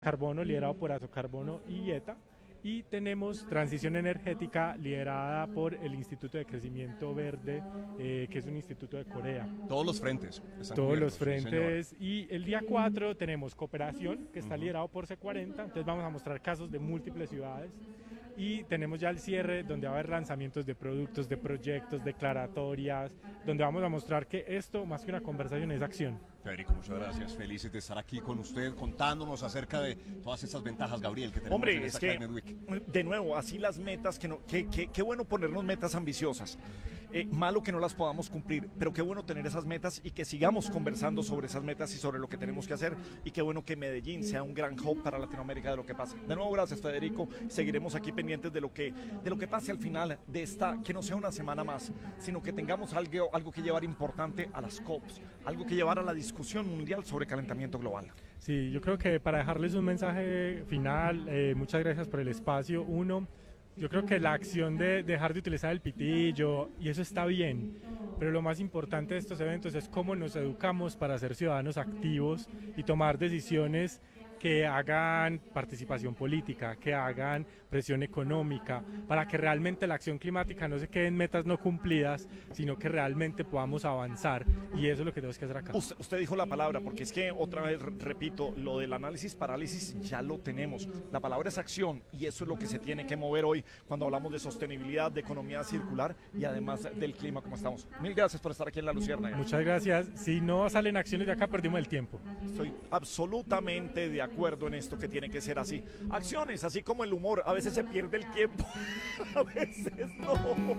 carbono liderado por Asocarbono y IETA, y tenemos transición energética liderada por el Instituto de Crecimiento Verde, que es un instituto de Corea. Todos los frentes. Todos los frentes. Sí, y el día 4 tenemos cooperación, que está liderado por C40, entonces vamos a mostrar casos de múltiples ciudades. Y tenemos ya el cierre donde va a haber lanzamientos de productos, de proyectos, declaratorias, donde vamos a mostrar que esto, más que una conversación, es acción. Federico, muchas gracias. Felices de estar aquí con usted, contándonos acerca de todas estas ventajas, Gabriel, que tenemos. Hombre, en es esta que, Climate Week. de nuevo, así las metas, qué bueno ponernos metas ambiciosas. Malo que no las podamos cumplir, pero qué bueno tener esas metas y que sigamos conversando sobre esas metas y sobre lo que tenemos que hacer, y qué bueno que Medellín sea un gran hub para Latinoamérica de lo que pasa. De nuevo, gracias, Federico. Seguiremos aquí pendientes de lo que pase al final de esta, que no sea una semana más, sino que tengamos algo que llevar importante a las COPs, algo que llevar a la discusión mundial sobre calentamiento global. Sí, yo creo que para dejarles un mensaje final, muchas gracias por el espacio. Uno, yo creo que la acción de dejar de utilizar el pitillo, y eso está bien, pero lo más importante de estos eventos es cómo nos educamos para ser ciudadanos activos y tomar decisiones que hagan participación política, que hagan presión económica, para que realmente la acción climática no se quede en metas no cumplidas, sino que realmente podamos avanzar, y eso es lo que tenemos que hacer acá. Usted dijo la palabra, porque es que otra vez repito, lo del análisis parálisis ya lo tenemos. La palabra es acción, y eso es lo que se tiene que mover hoy cuando hablamos de sostenibilidad, de economía circular y además del clima como estamos. Mil gracias por estar aquí en La Luciérnaga. Muchas gracias. Si no salen acciones de acá, perdimos el tiempo. Estoy absolutamente de acuerdo en esto, que tiene que ser así. Acciones, así como el humor, a veces se pierde el tiempo, a veces no.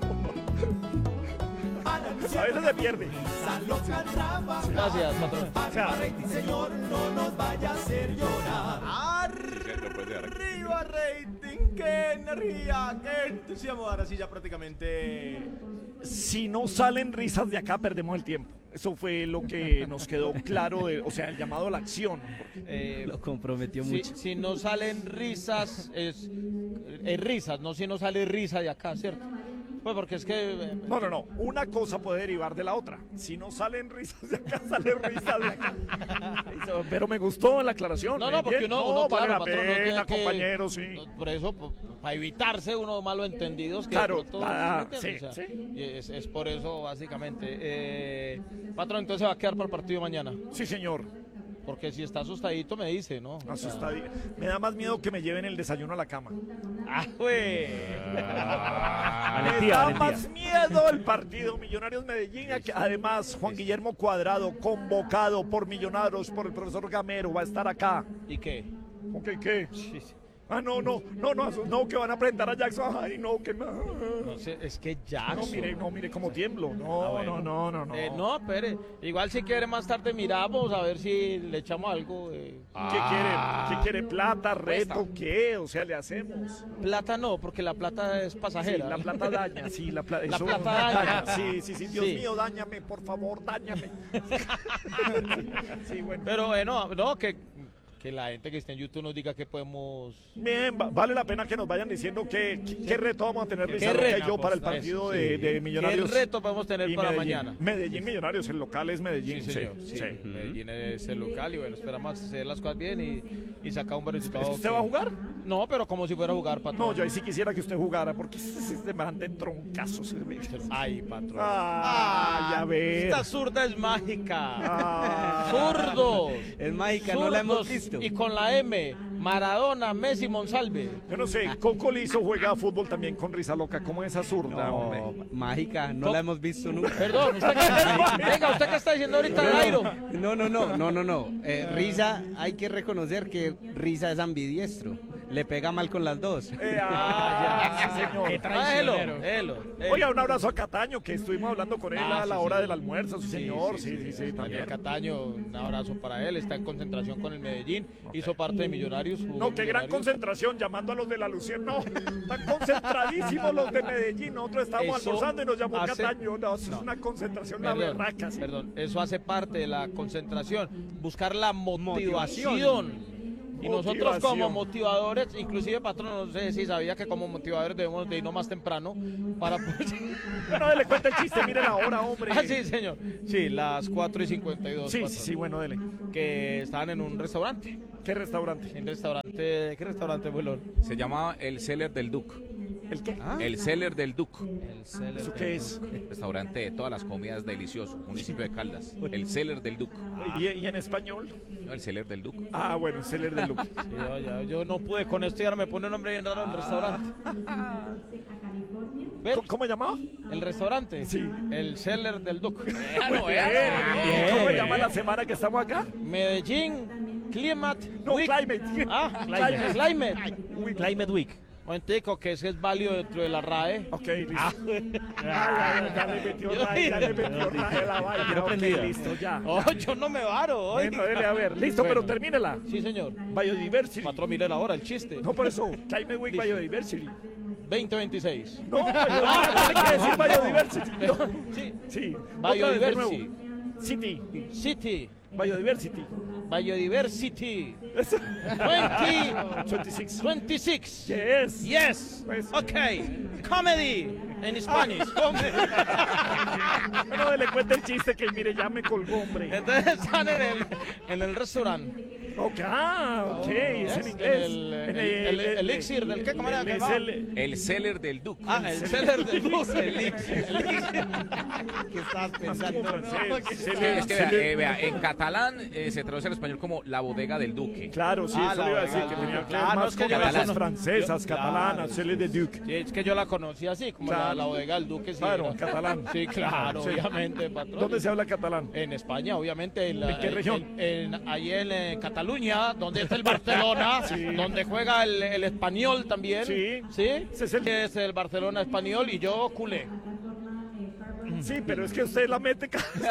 A veces se pierde. Gracias, patrón. O sea, Señor, no nos vaya a hacer llorar. Arriba rating, qué energía, qué entusiasmo. Ahora sí ya prácticamente. si no salen risas de acá, perdemos el tiempo. Eso fue lo que nos quedó claro, o sea, el llamado a la acción. Lo comprometió mucho. Si no salen risas, es risas, no si no sale risa de acá, ¿cierto? Pues porque es que... No. Una cosa puede derivar de la otra. Si no salen risas de acá, salen risas de acá. Pero me gustó la aclaración. No, porque uno vale claro, la patrón, pena, que, compañero, sí. Por eso, para evitarse unos malos entendidos. Que Claro, sí. Y es por eso, básicamente. Patrón, entonces va a quedar para el partido mañana. Sí, señor. Porque si está asustadito me dice, ¿no? Asustadito. Me da más miedo que me lleven el desayuno a la cama. Güey. Me da más miedo el partido Millonarios Medellín. Además, Juan Guillermo Cuadrado, convocado por Millonarios, por el profesor Gamero, va a estar acá. ¿Y qué? ¿Ok, qué? Sí. No, que van a presentar a Jackson. Ay, no, que no sé, es que Jackson. No, mire cómo tiemblo. No. No, espere. Igual si quiere más tarde miramos a ver si le echamos algo. ¿Qué quiere? ¿Plata, reto, qué? O sea, le hacemos. Plata no, porque la plata es pasajera. Sí, la plata daña, sí, la plata daña. Sí, Dios mío, dáñame, por favor, dáñame. Sí, bueno. Pero no, que la gente que esté en YouTube nos diga que podemos... Bien, vale la pena que nos vayan diciendo qué reto vamos a tener Lizardo y yo para el partido de Millonarios. ¿Qué reto podemos tener para mañana? Medellín Millonarios, el local es Medellín. Sí. Medellín es el local y bueno, esperamos hacer las cosas bien y sacar un buen resultado. ¿Usted va a jugar? No, pero como si fuera a jugar, patrón. No, yo ahí sí quisiera que usted jugara, porque se me de troncazos. Ay, patrón. Ya ves. Esta zurda es mágica. Zurdos. Es mágica, no la hemos visto. Y con la M, Maradona, Messi, Monsalve. Yo no sé, Coco Lizo juega fútbol también con risa loca, como esa zurda, hombre. Mágica, no la hemos visto nunca. Perdón, ¿usted qué está diciendo ahorita, Nairo? No. Risa, hay que reconocer que Risa es ambidiestro. Le pega mal con las dos. Sí, señor. Oiga, un abrazo a Cataño, que estuvimos hablando con él a la hora del almuerzo, sí, señor. Sí, también. Cataño, un abrazo para él, está en concentración con el Medellín, hizo parte de Millonarios. No, qué gran concentración, llamando a los de la Lucien. No, están concentradísimos los de Medellín. Nosotros estábamos almorzando y nos llamó Cataño. No, eso es una concentración, la berraca. Perdón, eso hace parte de la concentración, buscar la motivación. Y nosotros como motivadores, inclusive patrón, no sé si sabía que como motivadores debemos de irnos más temprano para poder... Bueno, dele cuenta el chiste, mire la hora, hombre. Ah, sí, señor. Sí, las 4:52. Sí, patrón. sí, bueno, dele. Que estaban en un restaurante. ¿Qué restaurante? ¿Qué restaurante, Bulón? Se llamaba El Cellar del Duc. ¿El qué? El Cellar del Duc. ¿Eso qué es? Restaurante de todas las comidas delicioso. Municipio de Caldas. El Cellar del Duc. ¿Y en español? No, el Cellar del Duc. Ah, bueno, el Cellar del Duc. Yo no pude con esto y ahora me pone un nombre bien raro el restaurante. ¿Cómo llamaba? El restaurante. Sí. El Cellar del Duc. ¿Cómo se llama la semana que estamos acá? Medellín, Climate No, Week. Climate. Ah, Climate Week. Momentico, que ese es válido dentro de la RAE. Ok, listo. Ya le metió RAE a la vaina. Quiero prendida. Listo, ya. Oh, yo no me varo hoy. Bueno, dele, a ver. Listo, Bueno. pero termínela. Sí, señor. Biodiversity. Patrón, mire la hora, el chiste. No, por eso. Climate Week Listo. Biodiversity. 2026. No, tiene que decir Biodiversity. No. Sí. Sí. Biodiversity. City. City. Biodiversity. Biodiversity. 26. 26. Yes. Yes. Pues. Okay. Comedy en Spanish. Comedy. Bueno, le cuenta el chiste que mire, ya me colgó, hombre. Entonces están en el restaurante. Ok, es en inglés. El elixir del qué, ¿cómo era? El Cellar del Duc. Ah, el Cellar del Duc. El elixir. ¿Qué estás Como pensando? francés. Es que vea, en catalán se traduce al español como la bodega del duque. Claro, sí, eso le iba a decir, que tenía que ver Claro, más es que con yo las catalán. francesas, catalanas, Cellar de Duc. Sí, es que yo la conocí así, como Claro. la bodega del Duque. Sí, Claro, era. en catalán. Sí, claro, Sí. obviamente, patrón. ¿Dónde se habla catalán? En España, obviamente. ¿En qué región? Ahí en Cataluña, donde está el Barcelona, donde juega el Español también. Sí. ¿Sí? Ese Es el Barcelona Español y yo culé. Sí, pero es que usted la mete.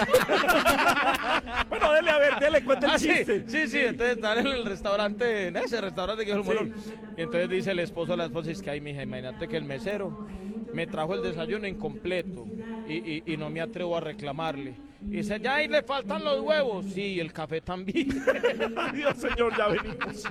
Bueno, dele, a ver, dele, cuenta el Ah, sí, chiste. sí, entonces están en el restaurante, en ese restaurante que es el Molón. Y entonces dice el esposo a la esposa, es que ay, mija, imagínate que el mesero me trajo el desayuno incompleto y no me atrevo a reclamarle. Y dice, ya ahí le faltan los huevos. Sí, y el café también. Adiós, señor, ya venimos.